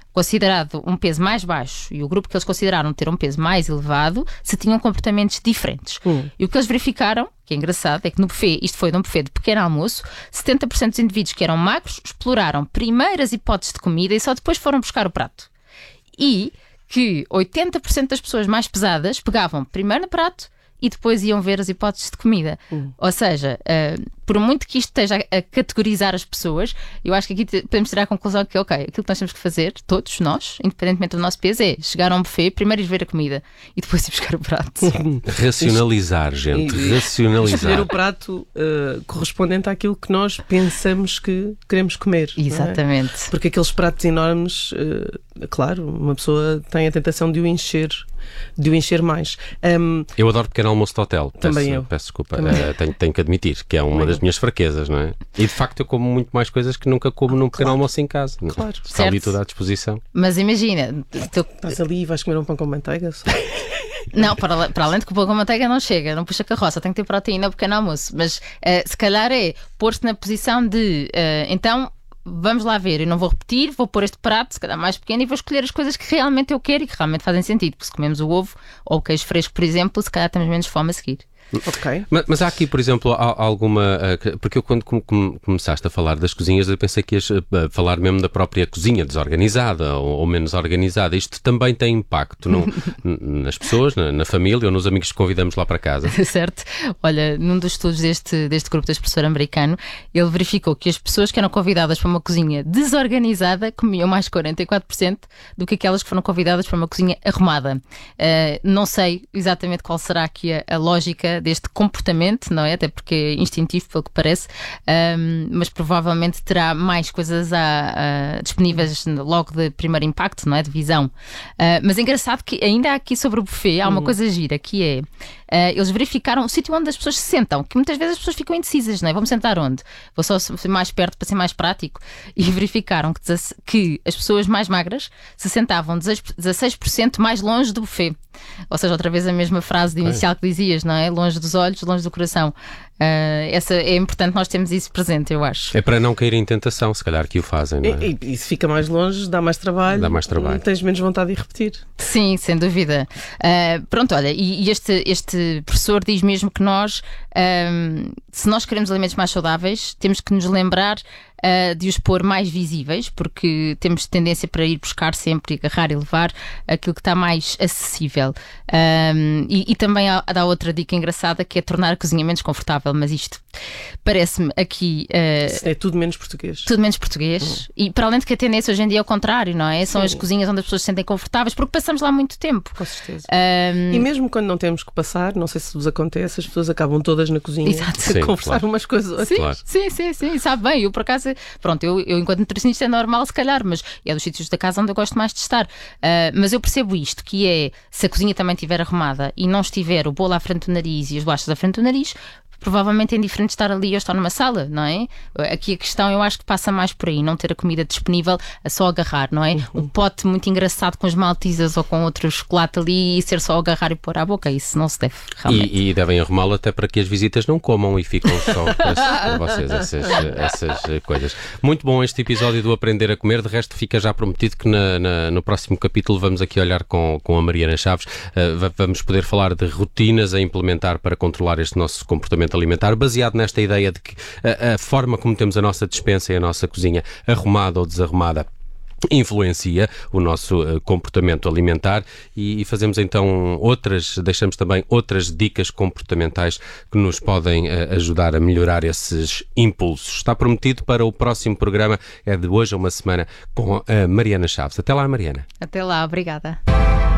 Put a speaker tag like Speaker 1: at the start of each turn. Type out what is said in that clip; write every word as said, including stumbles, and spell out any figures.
Speaker 1: considerado um peso mais baixo e o grupo que eles consideraram ter um peso mais elevado, se tinham comportamentos diferentes. Hum. E o que eles verificaram, que é engraçado, é que no buffet, isto foi num buffet de pequeno almoço, setenta por cento dos indivíduos que eram magros exploraram primeiras hipóteses de comida e só depois foram buscar o prato. E que oitenta por cento das pessoas mais pesadas pegavam primeiro no prato e depois iam ver as hipóteses de comida. Hum. Ou seja, uh, por muito que isto esteja a, a categorizar as pessoas, eu acho que aqui te, podemos tirar a conclusão que, ok, aquilo que nós temos que fazer, todos nós, independentemente do nosso peso, é chegar a um buffet, primeiro ir ver a comida e depois ir buscar o prato.
Speaker 2: Racionalizar, gente. E, racionalizar.
Speaker 3: Escolher o prato uh, correspondente àquilo que nós pensamos que queremos comer.
Speaker 1: Exatamente.
Speaker 3: É? Porque aqueles pratos enormes, uh, claro, uma pessoa tem a tentação de o encher. de o encher mais. Um,
Speaker 2: eu adoro pequeno almoço de hotel.
Speaker 3: Também
Speaker 2: peço,
Speaker 3: eu.
Speaker 2: Peço desculpa. Uh, tenho, tenho que admitir que é uma também das eu. minhas fraquezas, não é? E de facto eu como muito mais coisas que nunca como num pequeno claro. almoço em casa.
Speaker 3: Claro.
Speaker 2: Está
Speaker 1: certo.
Speaker 2: ali tudo à disposição.
Speaker 1: Mas imagina... Tu...
Speaker 3: Estás ali e vais comer um pão com manteiga?
Speaker 1: Não, para, para além de que o pão com manteiga não chega, não puxa carroça, tem que ter proteína no pequeno almoço. Mas uh, se calhar é pôr-se na posição de... Uh, então... Vamos lá ver, eu não vou repetir, vou pôr este prato, se calhar mais pequeno, e vou escolher as coisas que realmente eu quero e que realmente fazem sentido. Porque se comemos o ovo ou o queijo fresco, por exemplo, se calhar temos menos fome a seguir.
Speaker 3: Ok.
Speaker 2: Mas, mas há aqui, por exemplo, alguma... Porque eu quando começaste a falar das cozinhas, eu pensei que ias falar mesmo da própria cozinha desorganizada ou, ou menos organizada. Isto também tem impacto no, nas pessoas, na, na família ou nos amigos que convidamos lá para casa.
Speaker 1: Certo. Olha, num dos estudos deste, deste grupo deste professor americano, ele verificou que as pessoas que eram convidadas para uma cozinha desorganizada comiam mais quarenta e quatro por cento do que aquelas que foram convidadas para uma cozinha arrumada. Uh, não sei exatamente qual será aqui a, a lógica deste comportamento, não é? Até porque é instintivo, pelo que parece, um, mas provavelmente terá mais coisas a, a, disponíveis logo de primeiro impacto, não é? De visão. Uh, mas é engraçado que ainda há aqui sobre o buffet, há uma uhum. coisa gira, que é, uh, eles verificaram o sítio onde as pessoas se sentam, que muitas vezes as pessoas ficam indecisas, não é? Vamos sentar onde? Vou só ser mais perto para ser mais prático. E verificaram que, que as pessoas mais magras se sentavam dezasseis por cento mais longe do buffet. Ou seja, outra vez a mesma frase de inicial que dizias, não é? Longe dos olhos, longe do coração. Uh, essa é importante nós termos isso presente, eu acho.
Speaker 2: É para não cair em tentação, se calhar que o fazem, não é?
Speaker 3: E, e, e se fica mais longe, dá mais trabalho.
Speaker 2: Dá mais trabalho.
Speaker 3: E tens menos vontade de repetir.
Speaker 1: Sim, sem dúvida. Uh, pronto, olha, e, e este, este professor diz mesmo que nós, um, se nós queremos alimentos mais saudáveis, temos que nos lembrar Uh, de os pôr mais visíveis, porque temos tendência para ir buscar sempre, agarrar e levar aquilo que está mais acessível. Um, e, e também há, há outra dica engraçada, que é tornar a cozinha menos confortável, mas isto parece-me aqui... Uh,
Speaker 3: é tudo menos português.
Speaker 1: Tudo menos português. Hum. E para além de que a tendência hoje em dia é o contrário, não é? São Sim. as cozinhas onde as pessoas se sentem confortáveis, porque passamos lá muito tempo.
Speaker 3: Com certeza.
Speaker 1: Um...
Speaker 3: E mesmo quando não temos que passar, não sei se vos acontece, as pessoas acabam todas na cozinha
Speaker 1: Exato.
Speaker 3: a
Speaker 2: Sim,
Speaker 3: conversar
Speaker 2: claro.
Speaker 3: umas coisas.
Speaker 1: Sim,
Speaker 2: claro.
Speaker 1: sim, sim, sim, sabe bem, eu por acaso pronto, eu, eu enquanto nutricionista é normal se calhar, mas é dos sítios da casa onde eu gosto mais de estar, uh, mas eu percebo isto, que é, se a cozinha também estiver arrumada e não estiver o bolo à frente do nariz e os bolachas à frente do nariz, provavelmente é indiferente estar ali ou estar numa sala, não é? Aqui a questão eu acho que passa mais por aí, não ter a comida disponível a só agarrar, não é? Um pote muito engraçado com as maltesas ou com outro chocolate ali e ser só agarrar e pôr à boca, isso não se deve realmente.
Speaker 2: E, e devem arrumá-lo até para que as visitas não comam e ficam só para vocês essas, essas coisas. Muito bom este episódio do Aprender a Comer, de resto fica já prometido que na, na, no próximo capítulo vamos aqui olhar com, com a Mariana Chaves, uh, vamos poder falar de rotinas a implementar para controlar este nosso comportamento alimentar, baseado nesta ideia de que a, a forma como temos a nossa despensa e a nossa cozinha arrumada ou desarrumada influencia o nosso uh, comportamento alimentar e, e fazemos então outras, deixamos também outras dicas comportamentais que nos podem uh, ajudar a melhorar esses impulsos. Está prometido para o próximo programa, é de hoje a uma semana, com a Mariana Chaves. Até lá, Mariana.
Speaker 1: Até lá, obrigada.